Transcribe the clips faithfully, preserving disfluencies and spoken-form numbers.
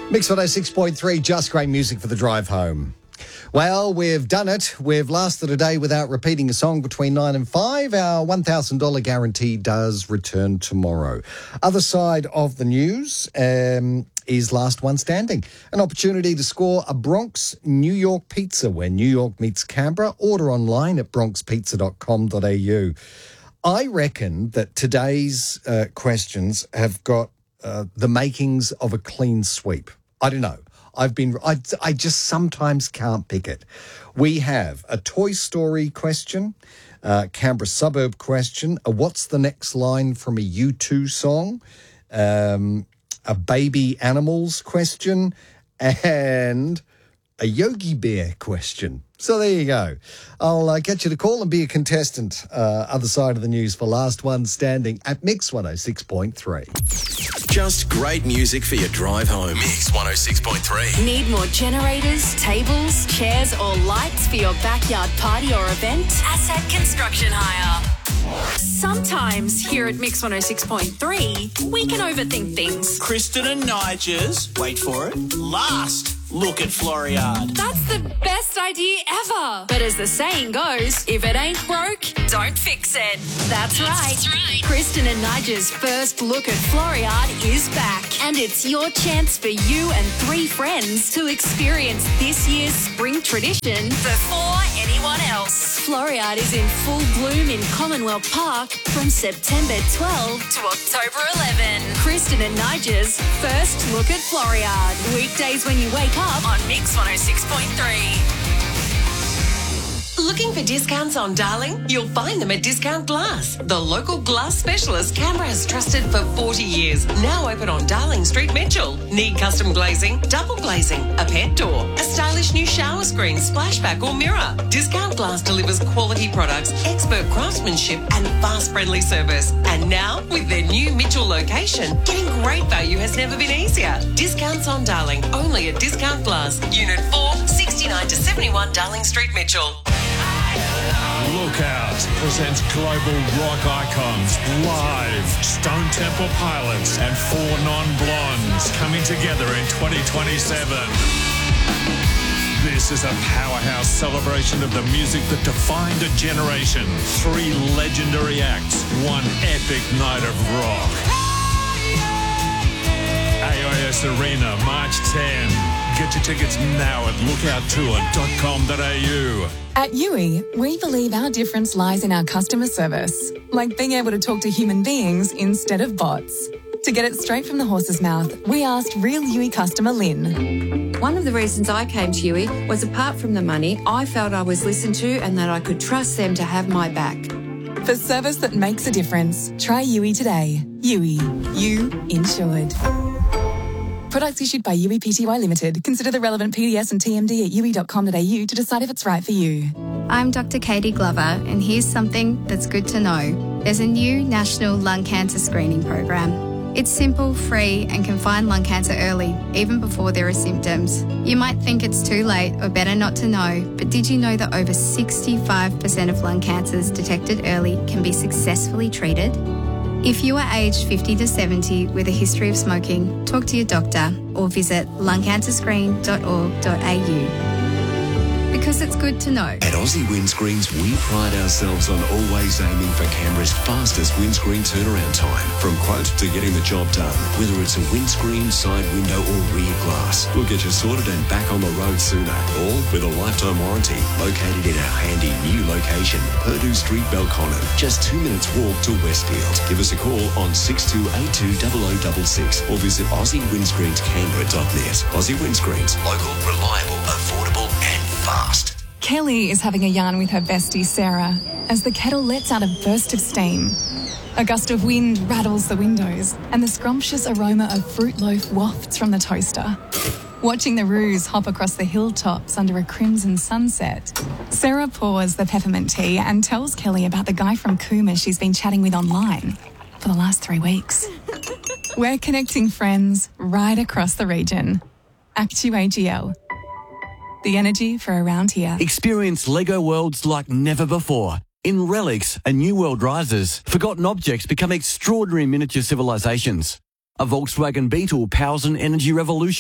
Mix one oh six point three, just great music for the drive home. Well, we've done it. We've lasted a day without repeating a song between nine and five. Our one thousand dollars guarantee does return tomorrow. Other side of the news um, is Last One Standing. An opportunity to score a Bronx New York pizza where New York meets Canberra. Order online at bronx pizza dot com dot a u. I reckon that today's uh, questions have got uh, the makings of a clean sweep. I don't know. I've been, I, I just sometimes can't pick it. We have a Toy Story question, uh, Canberra suburb question, a what's the next line from a U two song, um, a baby animals question, and a Yogi Bear question. So there you go. I'll uh, get you to call and be a contestant, uh, other side of the news for Last One Standing at Mix one oh six point three. Just great music for your drive home. Mix one oh six point three. Need more generators, tables, chairs or lights for your backyard party or event? Asset Construction Hire. Sometimes here at Mix one oh six point three, we can overthink things. Kristen and Nigers, wait for it, last look at Floriade. That's the best idea ever. But as the saying goes, if it ain't broke, don't fix it. That's right. That's right. Kristen and Nigel's first look at Floriade is back. And it's your chance for you and three friends to experience this year's spring tradition before anyone else. Floriade is in full bloom in Commonwealth Park from September twelfth to October eleventh. Kristen and Nigel's first look at Floriade. Weekdays when you wake up on Mix one oh six point three. Looking for discounts on Darling? You'll find them at Discount Glass, the local glass specialist Canberra has trusted for forty years. Now open on Darling Street, Mitchell. Need custom glazing, double glazing, a pet door, a stylish new shower screen, splashback or mirror? Discount Glass delivers quality products, expert craftsmanship and fast friendly service. And now, with their new Mitchell location, getting great value has never been easier. Discounts on Darling, only at Discount Glass, Unit four, sixty-nine to seventy-one Darling Street, Mitchell. Lookout presents global rock icons live. Stone Temple Pilots and Four Non-Blondes coming together in twenty twenty-seven. This is a powerhouse celebration of the music that defined a generation. Three legendary acts, one epic night of rock. A I S Arena, March tenth. Get your tickets now at lookout tour dot com dot a u. At U I, we believe our difference lies in our customer service, like being able to talk to human beings instead of bots. To get it straight from the horse's mouth, we asked real U I customer Lynn. One of the reasons I came to U I was, apart from the money, I felt I was listened to and that I could trust them to have my back. For service that makes a difference, try U I today. U I, you insured. Products issued by U I Pty Limited. Consider the relevant P D S and T M D at u i dot com dot a u to decide if it's right for you. I'm Doctor Katie Glover, and here's something that's good to know. There's a new national lung cancer screening program. It's simple, free, and can find lung cancer early, even before there are symptoms. You might think it's too late or better not to know, but did you know that over sixty-five percent of lung cancers detected early can be successfully treated? If you are aged fifty to seventy with a history of smoking, talk to your doctor or visit lung cancer screen dot org dot a u. Because it's good to know. At Aussie Windscreens, we pride ourselves on always aiming for Canberra's fastest windscreen turnaround time. From quote to getting the job done, whether it's a windscreen, side window or rear glass, we'll get you sorted and back on the road sooner. All with a lifetime warranty. Located in our handy new location, Purdue Street, Belconnen. Just two minutes walk to Westfield. Give us a call on six two eight two zero zero six six or visit aussie windscreens canberra dot net. Aussie Windscreens. Local, reliable, affordable and fast. Kelly is having a yarn with her bestie Sarah as the kettle lets out a burst of steam. A gust of wind rattles the windows and the scrumptious aroma of fruit loaf wafts from the toaster. Watching the roos hop across the hilltops under a crimson sunset, Sarah pours the peppermint tea and tells Kelly about the guy from Cooma she's been chatting with online for the last three weeks. We're connecting friends right across the region. Actu A G L. The energy for around here. Experience Lego worlds like never before. In Relics and New World Rises, forgotten objects become extraordinary miniature civilizations. A Volkswagen Beetle powers an energy revolution.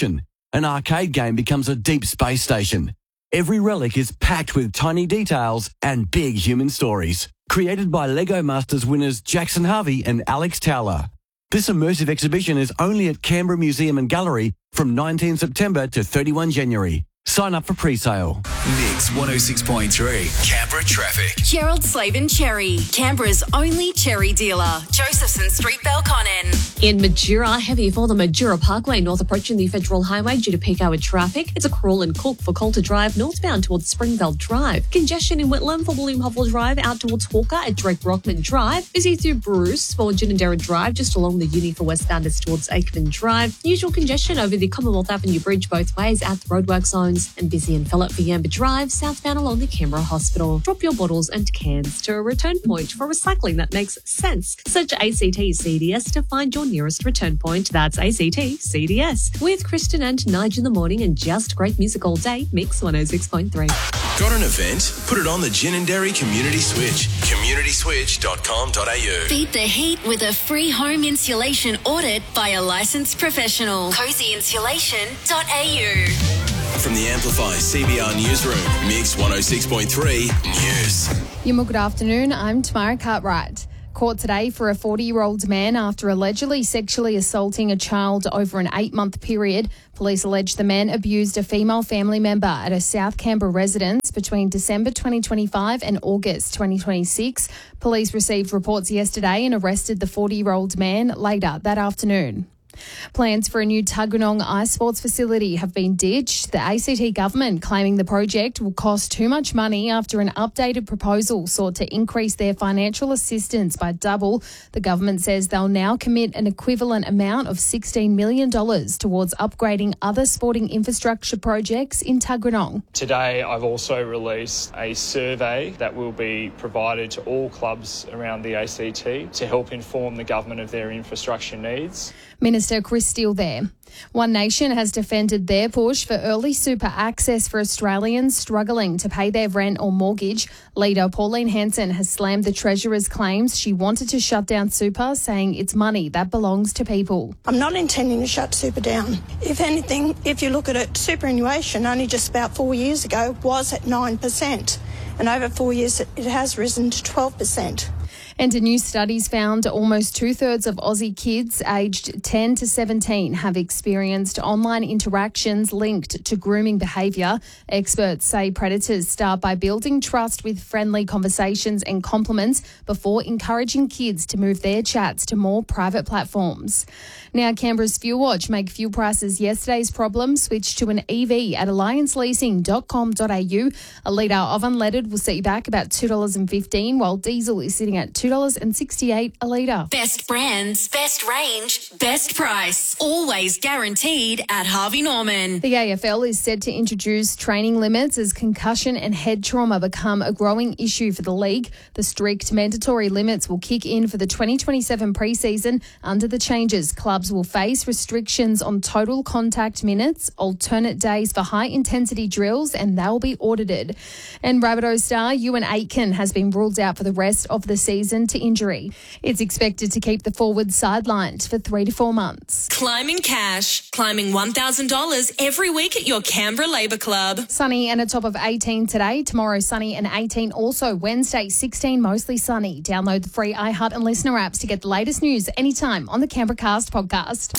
an arcade game becomes a deep space station. Every relic is packed with tiny details and big human stories. Created by Lego Masters winners Jackson Harvey and Alex Towler. This immersive exhibition is only at Canberra Museum and Gallery from nineteenth September to thirty-first January. Sign up for pre-sale. Mix one oh six point three, Canberra traffic. Gerald Slavin Cherry, Canberra's only cherry dealer. Josephson Street, Belconnen. In Majura, heavy for the Majura Parkway, north approaching the Federal Highway due to peak hour traffic. It's a crawl and cook for Coulter Drive, northbound towards Springveld Drive. Congestion in Whitlam for William Hovell Drive, out towards Hawker at Drake Brockman Drive. Busy through Bruce for Ginninderra Drive, just along the uni for westbounders towards Aikman Drive. Usual congestion over the Commonwealth Avenue Bridge both ways at the roadwork zones. And busy in Phillip for Yamba Drive, southbound along the Canberra Hospital. Drop your bottles and cans to a return point for recycling that makes sense. Search A C T C D S to find your nearest return point. That's A C T C D S. With Kristen and Nige in the morning and just great music all day, Mix one oh six point three. Got an event? Put it on the Ginninderra Community Switch. community switch dot com dot a u. Beat the heat with a free home insulation audit by a licensed professional. cozy insulation dot a u. From the Amplify C B R Newsroom, Mix one oh six point three News. Yuma, good afternoon. I'm Tamara Cartwright. Court today for a forty-year-old man after allegedly sexually assaulting a child over an eight-month period. Police allege the man abused a female family member at a South Canberra residence between December twenty twenty-five and August twenty twenty-six. Police received reports yesterday and arrested the forty-year-old man later that afternoon. Plans for a new Tuggeranong ice sports facility have been ditched. The A C T government claiming the project will cost too much money after an updated proposal sought to increase their financial assistance by double. The government says they'll now commit an equivalent amount of sixteen million dollars towards upgrading other sporting infrastructure projects in Tuggeranong. Today I've also released a survey that will be provided to all clubs around the A C T to help inform the government of their infrastructure needs. Minister Chris Steele there. One Nation has defended their push for early super access for Australians struggling to pay their rent or mortgage. Leader Pauline Hanson has slammed the Treasurer's claims she wanted to shut down super, saying it's money that belongs to people. I'm not intending to shut super down. If anything, if you look at it, superannuation only just about four years ago was at nine percent, and over four years it has risen to twelve percent. And a new study's found almost two-thirds of Aussie kids aged ten to seventeen have experienced online interactions linked to grooming behaviour. Experts say predators start by building trust with friendly conversations and compliments before encouraging kids to move their chats to more private platforms. Now, Canberra's Fuel Watch make fuel prices yesterday's problem switch to an E V at alliance leasing dot com dot a u. A litre of unleaded will set you back about two dollars fifteen, while diesel is sitting at two dollars sixty-eight a litre. Best brands, best range, best price. Always guaranteed at Harvey Norman. The A F L is set to introduce training limits as concussion and head trauma become a growing issue for the league. The strict mandatory limits will kick in for the twenty twenty-seven pre-season. Under the changes, clubs will face restrictions on total contact minutes, alternate days for high-intensity drills, and they'll be audited. And Rabbitohs star Ewan Aitken has been ruled out for the rest of the season to injury. It's expected to keep the forward sidelined for three to four months. Climbing cash, climbing one thousand dollars every week at your Canberra Labour Club. Sunny and a top of eighteen today. Tomorrow, sunny and eighteen also. Wednesday, sixteen, mostly sunny. Download the free iHeart and Listener apps to get the latest news anytime on the Canberra Cast podcast.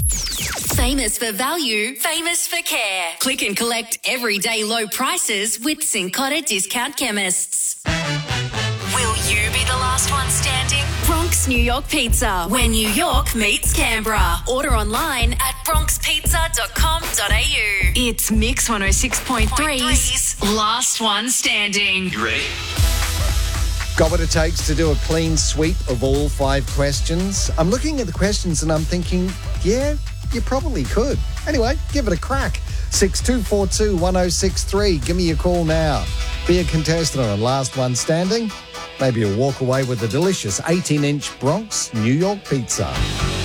Famous for value, famous for care. Click and collect everyday low prices with Cincotta Discount Chemists. Will you be the last one standing? Bronx New York Pizza, where New York meets Canberra. Order online at bronx pizza dot com dot a u. It's Mix one oh six point three's Last One Standing. You ready? Got what it takes to do a clean sweep of all five questions? I'm looking at the questions and I'm thinking, yeah, you probably could. Anyway, give it a crack. six two four two, one oh six three. Give me a call now. Be a contestant on Last One Standing. Maybe you'll walk away with a delicious eighteen-inch Bronx New York pizza.